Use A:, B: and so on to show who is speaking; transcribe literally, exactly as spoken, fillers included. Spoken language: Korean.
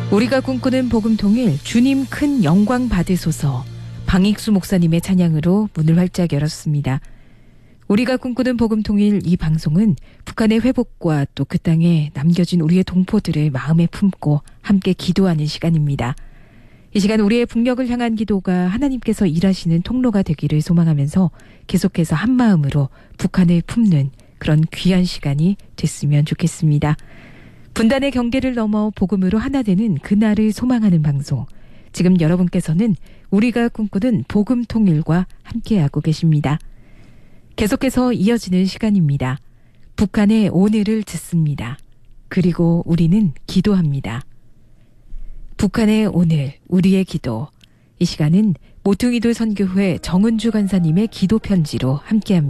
A: 우리가 꿈꾸는 복음통일, 주님 큰 영광 받으소서. 방익수 목사님의 찬양으로 문을 활짝 열었습니다. 우리가 꿈꾸는 복음통일, 이 방송은 북한의 회복과 또 그 땅에 남겨진 우리의 동포들을 마음에 품고 함께 기도하는 시간입니다. 이 시간 우리의 북녘을 향한 기도가 하나님께서 일하시는 통로가 되기를 소망하면서 계속해서 한마음으로 북한을 품는 그런 귀한 시간이 됐으면 좋겠습니다. 분단의 경계를 넘어 복음으로 하나 되는 그날을 소망하는 방송. 지금 여러분께서는 우리가 꿈꾸는 복음 통일과 함께하고 계십니다. 계속해서 이어지는 시간입니다. 북한의 오늘을 듣습니다. 그리고 우리는 기도합니다. 북한의 오늘, 우리의 기도. 이 시간은 모퉁이돌 선교회 정은주 간사님의 기도 편지로 함께합니다.